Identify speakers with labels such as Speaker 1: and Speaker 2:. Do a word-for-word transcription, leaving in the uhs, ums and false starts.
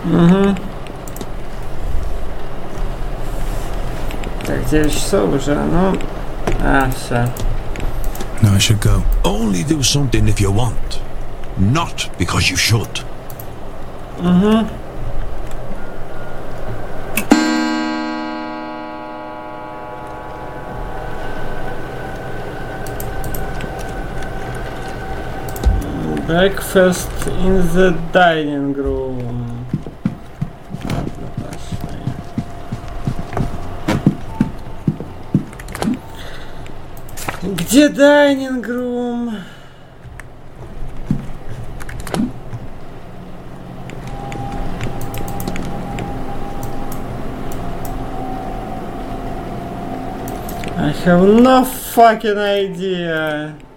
Speaker 1: Угу. Так, девять часов уже, ну... А, все.
Speaker 2: No, I should go.
Speaker 3: Only do something if you want, not because you should.
Speaker 1: Угу. Breakfast in the dining room. Ладно, пошли. Где dining room? I have no fucking idea.